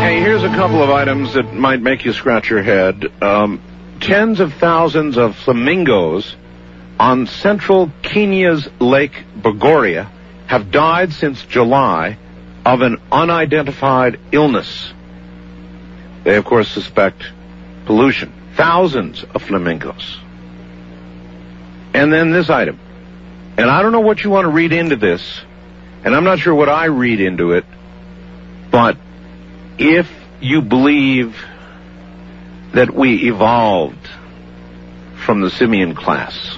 Hey, here's a couple of items that might make you scratch your head. Tens of thousands of flamingos on central Kenya's Lake Bogoria have died since July of an unidentified illness. They, of course, suspect pollution. Thousands of flamingos. And then this item. And I don't know what you want to read into this, and I'm not sure what I read into it, but if you believe that we evolved from the simian class,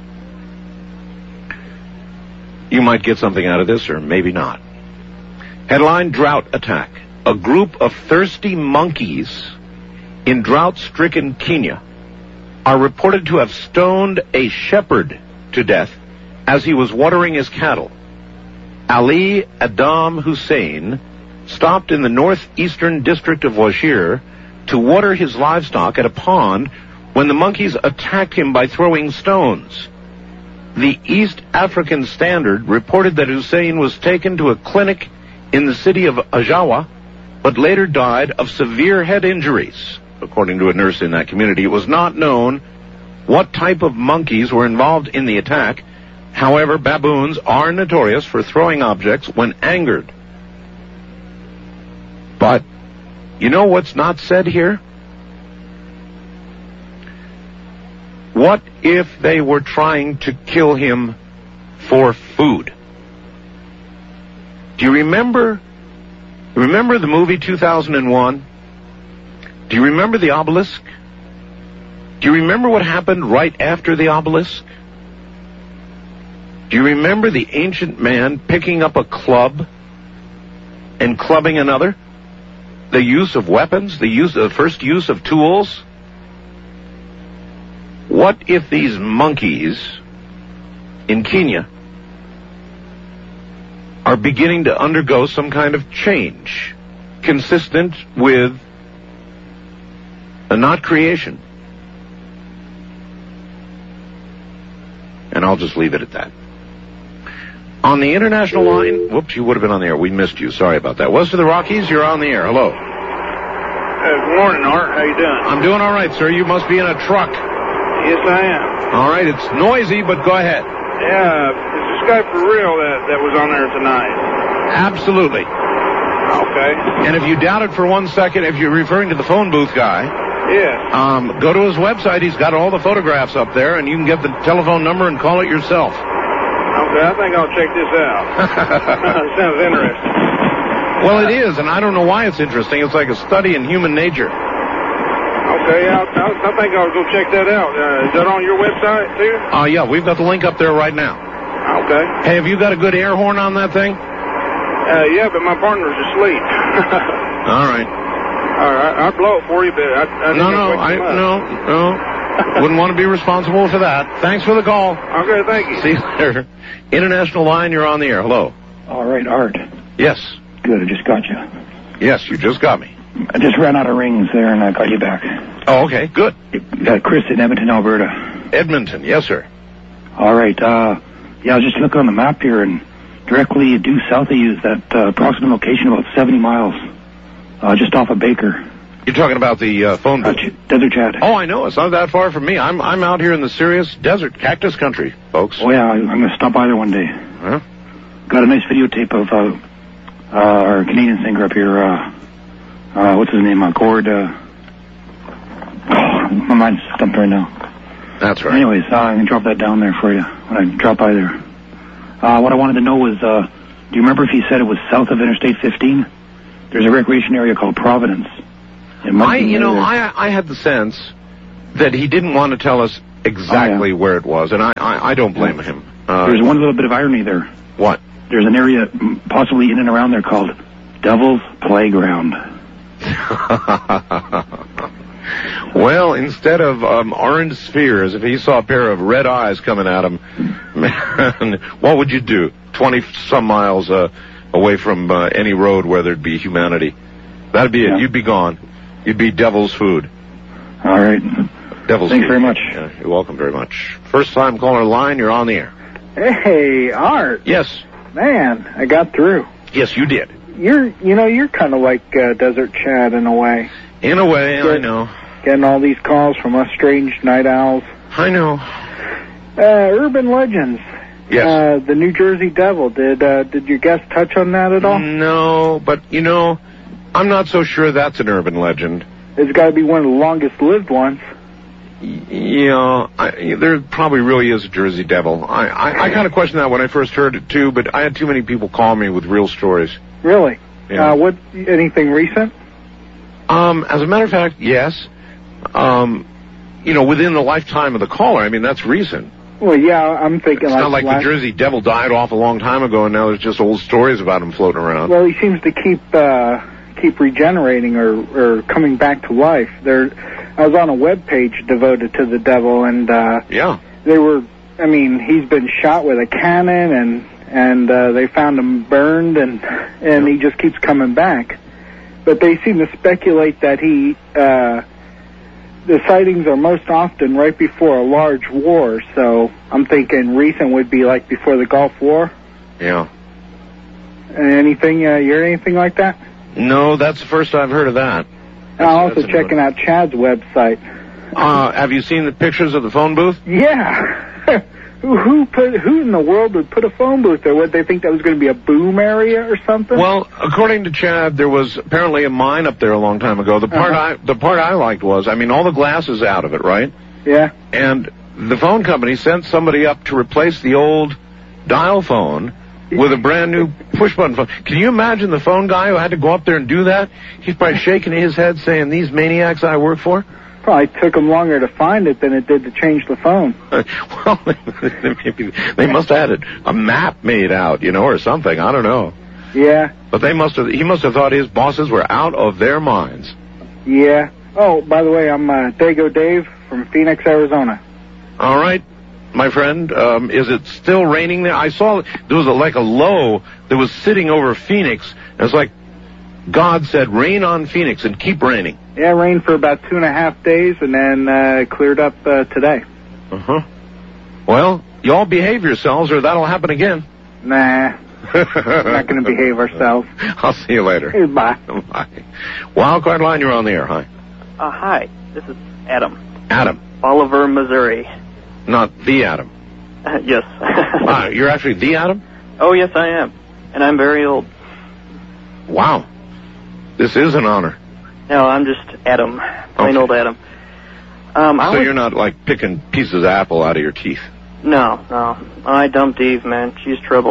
you might get something out of this, or maybe not. Headline, drought attack. A group of thirsty monkeys in drought-stricken Kenya are reported to have stoned a shepherd to death as he was watering his cattle. Ali Adam Hussein stopped in the northeastern district of Wajir to water his livestock at a pond when the monkeys attacked him by throwing stones. The East African Standard reported that Hussein was taken to a clinic in the city of Ajawa, but later died of severe head injuries. According to a nurse in that community, it was not known what type of monkeys were involved in the attack. However, baboons are notorious for throwing objects when angered. But you know what's not said here? What if they were trying to kill him for food? Do you remember the movie 2001? Do you remember the obelisk? Do you remember what happened right after the obelisk? Do you remember the ancient man picking up a club and clubbing another? The use of weapons, the first use of tools? What if these monkeys in Kenya are beginning to undergo some kind of change consistent with a not creation? And I'll just leave it at that. On the international line, whoops, you would have been on the air. We missed you. Sorry about that. West of the Rockies, you're on the air. Hello. Good morning, Art. How you doing? I'm doing all right, sir. You must be in a truck. Yes, I am. All right, it's noisy, but go ahead. Yeah, is this guy for real that was on there tonight? Absolutely. Okay. And if you doubt it for 1 second, if you're referring to the phone booth guy, yes. Go to his website. He's got all the photographs up there, and you can get the telephone number and call it yourself. Okay, I think I'll check this out. It sounds interesting. Well, it is, and I don't know why it's interesting. It's like a study in human nature. Okay, I think I'll go check that out. Is that on your website, too? Yeah, we've got the link up there right now. Okay. Hey, have you got a good air horn on that thing? Yeah, but my partner's asleep. All right. All right, I'll blow it for you, but No. Wouldn't want to be responsible for that. Thanks for the call. Okay, thank you. See you later. International line, you're on the air. Hello. All right, Art. Yes. Good, I just got you. Yes, you just got me. I just ran out of rings there, and I got you back. Oh, okay, good. Chris in Edmonton, Alberta. Edmonton, yes, sir. All right, yeah, I was just looking on the map here, and directly due south of you is that approximate location about 70 miles, just off of Baker. You're talking about the phone booth? Desert Chat. Oh, I know. It's not that far from me. I'm out here in the serious desert, cactus country, folks. Oh, yeah, I'm going to stop by there one day. Huh? Got a nice videotape of our Canadian singer up here, what's his name, Gord, my mind's stumped right now. That's right. Anyways, I can drop that down there for you when I drop by there. What I wanted to know was, do you remember if he said it was south of Interstate 15? There's a recreation area called Providence. I had the sense that he didn't want to tell us exactly where it was, and I don't blame him. There's one little bit of irony there. What? There's an area possibly in and around there called Devil's Playground. Well, instead of orange spheres, if he saw a pair of red eyes coming at him, man, what would you do? 20-some miles away from any road where there'd be humanity. That'd be it. You'd be gone. You'd be devil's food. All right. Devil's Thanks food. very much. Yeah, you're welcome very much. First time caller line, you're on the air. Hey, Art. Yes. Man, I got through. Yes, you did. You're kind of like Desert Chad in a way. In a way, I know. Getting all these calls from us strange night owls. I know. Urban legends. Yes. The New Jersey Devil. Did your guest touch on that at all? No, but, I'm not so sure that's an urban legend. It's got to be one of the longest-lived ones. Yeah, there probably really is a Jersey Devil. I kind of questioned that when I first heard it, too, but I had too many people call me with real stories. Really? Yeah. Anything recent? As a matter of fact, yes. Within the lifetime of the caller. I mean, that's recent. Well, yeah, I'm thinking it's not like the Jersey Devil died off a long time ago, and now there's just old stories about him floating around. Well, he seems to keep regenerating or coming back to life. I was on a web page devoted to the devil, and he's been shot with a cannon, and they found him burned, and he just keeps coming back. But they seem to speculate that the sightings are most often right before a large war, so I'm thinking recent would be like before the Gulf War. Yeah. Anything, you heard anything like that? No, that's the first I've heard of that. I'm also checking out Chad's website. Have you seen the pictures of the phone booth? Yeah. Who in the world would put a phone booth there? Would they think that was going to be a boom area or something? Well, according to Chad, there was apparently a mine up there a long time ago. The part I liked was, all the glass is out of it, right? Yeah. And the phone company sent somebody up to replace the old dial phone with a brand new push-button phone. Can you imagine the phone guy who had to go up there and do that? He's probably shaking his head saying, "These maniacs I work for?" Probably took them longer to find it than it did to change the phone. Well, maybe they must have had a map made out, or something. I don't know. Yeah. But he must have thought his bosses were out of their minds. Yeah. Oh, by the way, I'm Dago Dave from Phoenix, Arizona. All right, my friend. Is it still raining there? I saw there was a low that was sitting over Phoenix. And it's like God said, rain on Phoenix and keep raining. Yeah, rained for about 2.5 days and then cleared up today. Uh-huh. Well, you all behave yourselves or that'll happen again. Nah. We're not going to behave ourselves. I'll see you later. Hey, bye. Bye. Wildcard Line, you're on the air. Hi. Hi. This is Adam. Adam. Oliver, Missouri. Not the Adam. Yes. You're actually the Adam? Oh, yes, I am. And I'm very old. Wow. This is an honor. No, I'm just Adam. Plain old Adam. So you're not, picking pieces of apple out of your teeth? No. I dumped Eve, man. She's trouble.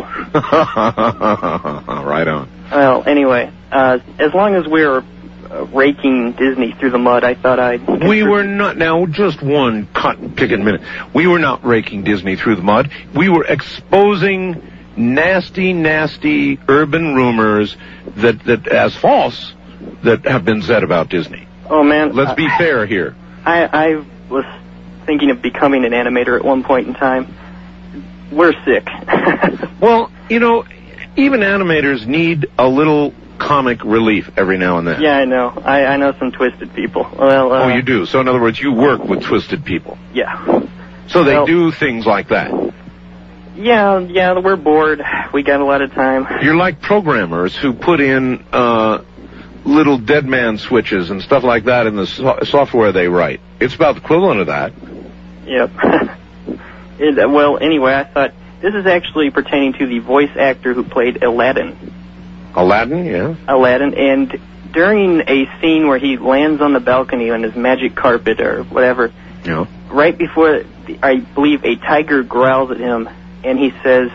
Right on. Well, anyway, as long as we're raking Disney through the mud, I thought I'd... We were not... Now, just one cotton-picking minute. We were not raking Disney through the mud. We were exposing nasty, nasty urban rumors that as false that have been said about Disney. Oh, man. Let's be fair here. I was thinking of becoming an animator at one point in time. We're sick. Well, even animators need a little comic relief every now and then. Yeah, I know. I know some twisted people. Well, you do? So, in other words, you work with twisted people. Yeah. So they do things like that. Yeah, we're bored. We got a lot of time. You're like programmers who put in little dead man switches and stuff like that in the software they write. It's about the equivalent of that. Yep. Well, anyway, I thought this is actually pertaining to the voice actor who played Aladdin. Aladdin, yeah. Aladdin, and during a scene where he lands on the balcony on his magic carpet or whatever, right before, I believe, a tiger growls at him, and he says,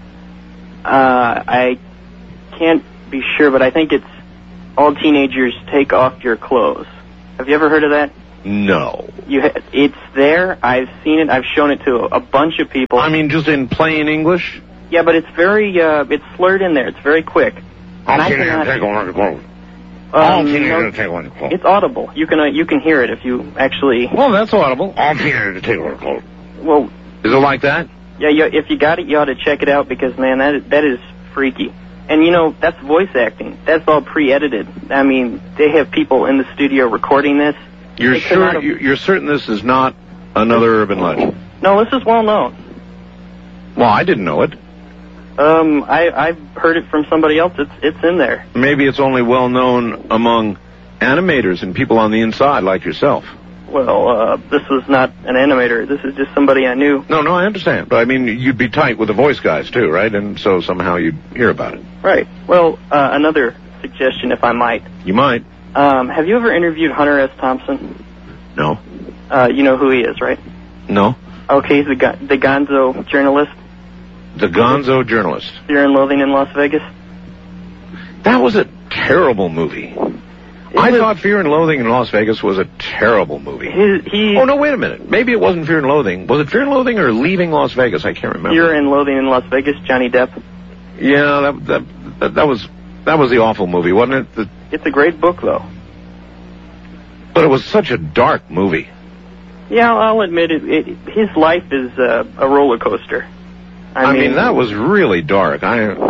I can't be sure, but I think it's all teenagers take off your clothes. Have you ever heard of that? No. It's there. I've seen it. I've shown it to a bunch of people. I mean, just in plain English? Yeah, but it's very, it's slurred in there. It's very quick. All teenagers take off your clothes. All teenagers take off your clothes. It's audible. You can hear it if you actually... Well, that's audible. All teenagers take off your clothes. Well... Is it like that? Yeah, if you got it, you ought to check it out because, man, that is freaky. And, that's voice acting. That's all pre-edited. I mean, they have people in the studio recording this. You're sure? You're certain this is not another urban legend? No, this is well known. Well, I didn't know it. I've heard it from somebody else. It's in there. Maybe it's only well known among animators and people on the inside like yourself. Well, this was not an animator. This is just somebody I knew. No, I understand. But, I mean, you'd be tight with the voice guys, too, right? And so somehow you'd hear about it. Right. Well, another suggestion, if I might. You might. Have you ever interviewed Hunter S. Thompson? No. You know who he is, right? No. Okay, he's the Gonzo journalist. The Gonzo journalist. Fear and Loathing in Las Vegas. That was a terrible movie. I thought Fear and Loathing in Las Vegas was a terrible movie. Oh, no, wait a minute. Maybe it wasn't Fear and Loathing. Was it Fear and Loathing or Leaving Las Vegas? I can't remember. Fear and Loathing in Las Vegas, Johnny Depp. Yeah, that was the awful movie, wasn't it? It's a great book, though. But it was such a dark movie. Yeah, I'll admit it. His life is a roller coaster. I mean, that was really dark.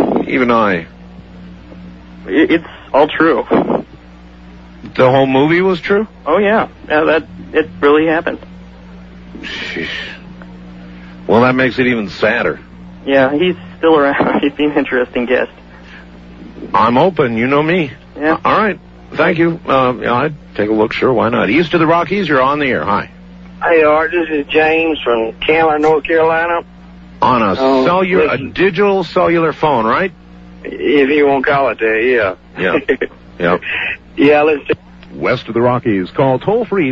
It's all true. The whole movie was true? Oh, yeah. It really happened. Sheesh. Well, that makes it even sadder. Yeah, he's still around. He'd be an interesting guest. I'm open. You know me. Yeah. All right. Thank you. I'd take a look. Sure, why not? East of the Rockies, you're on the air. Hi. Hey, Art. This is James from Chandler, North Carolina. On a digital cellular phone, right? If you won't call it that, yeah. Yeah. Yep. Yeah, let's... West of the Rockies, call toll-free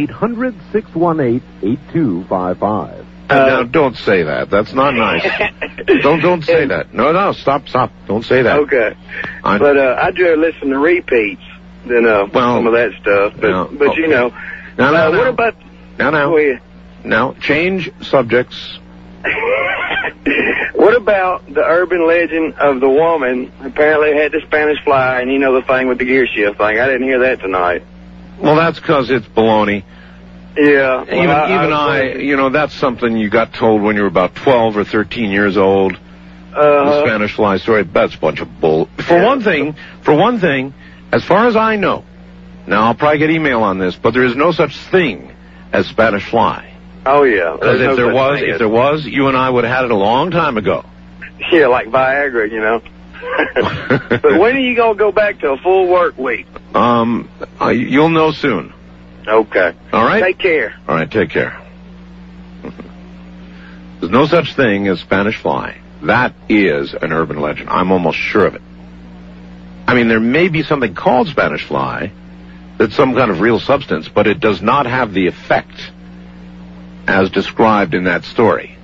1-800-618-8255. Now, don't say that. That's not nice. Don't say that. No, stop. Don't say that. Okay. But I'd rather listen to repeats than some of that stuff. But okay. You know. What about... Now, change subjects. What about the urban legend of the woman who apparently had the Spanish fly, and you know the thing with the gear shift thing? I didn't hear that tonight. Well, that's because it's baloney. Yeah. Well, that's something you got told when you were about 12 or 13 years old. The Spanish fly story, that's a bunch of bull. For one thing, as far as I know, now I'll probably get email on this, but there is no such thing as Spanish fly. Oh, yeah. Because if there was, you and I would have had it a long time ago. Yeah, like Viagra, you know. But when are you going to go back to a full work week? You'll know soon. Okay. All right? Take care. All right, take care. There's no such thing as Spanish fly. That is an urban legend. I'm almost sure of it. I mean, there may be something called Spanish fly that's some kind of real substance, but it does not have the effect as described in that story.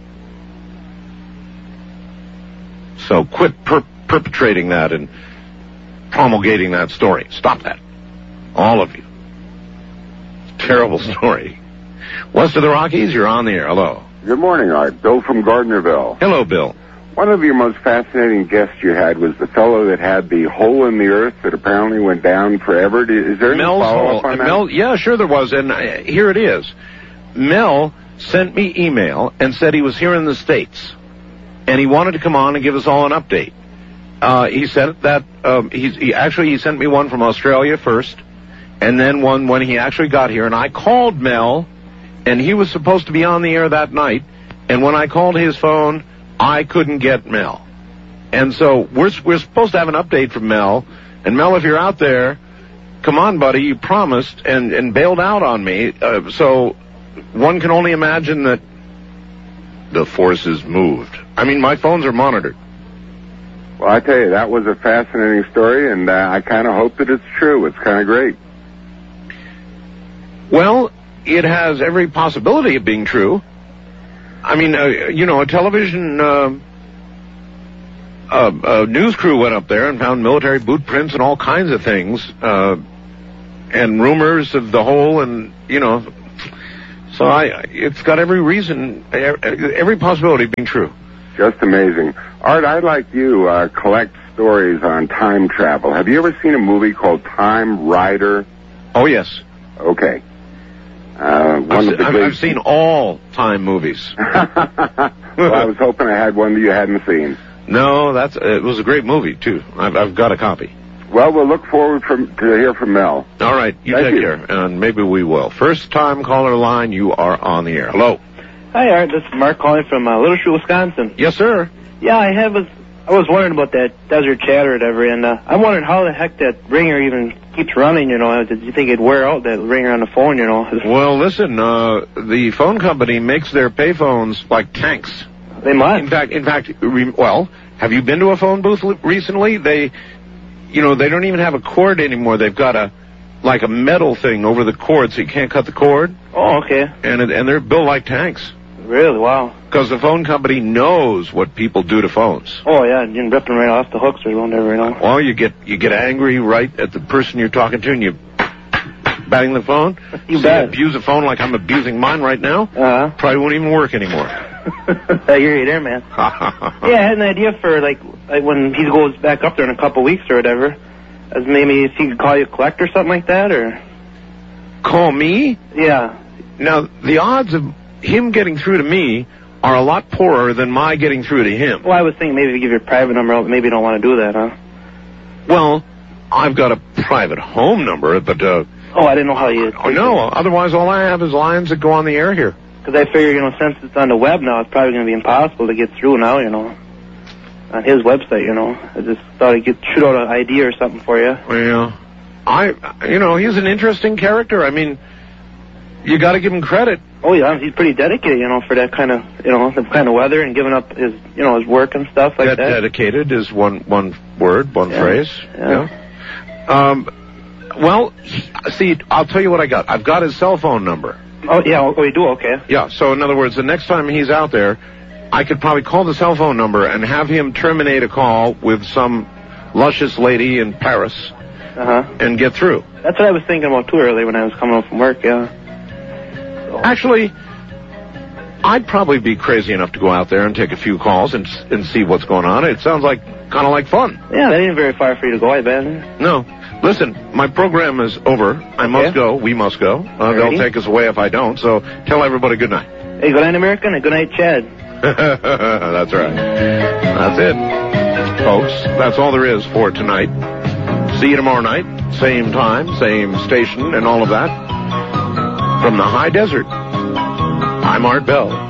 So quit perpetrating that and promulgating that story. Stop that. All of you. Terrible story. West of the Rockies, you're on the air. Hello. Good morning, Art. Bill from Gardnerville. Hello, Bill. One of your most fascinating guests you had was the fellow that had the hole in the earth that apparently went down forever. Is there any follow-up on that? Yeah, sure there was, and here it is. Mel sent me email and said he was here in the States, and he wanted to come on and give us all an update. He said that he sent me one from Australia first, and then one when he actually got here, and I called Mel, and he was supposed to be on the air that night, and when I called his phone, I couldn't get Mel. And so we're supposed to have an update from Mel, and Mel, if you're out there, come on, buddy, you promised and bailed out on me, so one can only imagine that the forces moved. I mean, my phones are monitored. Well, I tell you, that was a fascinating story, and I kind of hope that it's true. It's kind of great. Well, it has every possibility of being true. I mean, a television news crew went up there and found military boot prints and all kinds of things, and rumors of the hole, and, so it's got every reason, every possibility of being true. Just amazing. Art, I'd like you collect stories on time travel. Have you ever seen a movie called Time Rider? Oh, yes. Okay. I've seen all time movies. Well, I was hoping I had one that you hadn't seen. No, it was a great movie, too. I've got a copy. Well, we'll look forward to hear from Mel. All right, you take care, and maybe we will. First time caller line, you are on the air. Hello. Hi, Art. This is Mark calling from Little Shore, Wisconsin. Yes, sir. Yeah, I have I was wondering about that desert chat or whatever, and I wondered how the heck that ringer even keeps running, you know. Did you think it'd wear out, that ringer on the phone, you know? Well, listen, the phone company makes their payphones like tanks. They must. In fact, well, have you been to a phone booth recently? They don't even have a cord anymore. They've got a metal thing over the cord so you can't cut the cord. Oh, okay. And they're built like tanks. Really? Wow. Because the phone company knows what people do to phones. Oh, yeah, you can rip them right off the hooks or whatever, you know. Well, you get angry right at the person you're talking to, and you bang the phone. You bet. Abuse a phone like I'm abusing mine right now. Probably won't even work anymore. I hear you there, man. Yeah, I had an idea for, like when he goes back up there in a couple weeks or whatever, as maybe if he could call you a collect or something like that, or... Call me? Yeah. Now, the odds of him getting through to me are a lot poorer than my getting through to him. Well, I was thinking maybe give your private number out, but maybe you don't want to do that, huh? Well, I've got a private home number, but... Oh, I didn't know how you... Oh, no, otherwise all I have is lines that go on the air here. Because I figure, you know, since it's on the web now, it's probably going to be impossible to get through now, you know. On his website, you know. I just thought I'd shoot out an idea or something for you. Well, he's an interesting character. I mean, you got to give him credit. Oh, yeah, he's pretty dedicated, you know, for that kind of, you know, the kind of weather and giving up his, you know, his work and stuff like that. Dedicated is one word, one phrase. Yeah. Well, see, I'll tell you what I got. I've got his cell phone number. Oh, yeah, oh, you do? Okay. Yeah, so in other words, the next time he's out there, I could probably call the cell phone number and have him terminate a call with some luscious lady in Paris and get through. That's what I was thinking about, too, earlier when I was coming home from work, yeah. So. Actually, I'd probably be crazy enough to go out there and take a few calls and see what's going on. It sounds like kind of like fun. Yeah, that ain't very far for you to go, I bet. No. Listen, my program is over. I must go. We must go. They'll take us away if I don't. So tell everybody good night. Hey, good night, American, and good night, Chad. That's right. That's it, folks. That's all there is for tonight. See you tomorrow night. Same time, same station, and all of that. From the high desert, I'm Art Bell.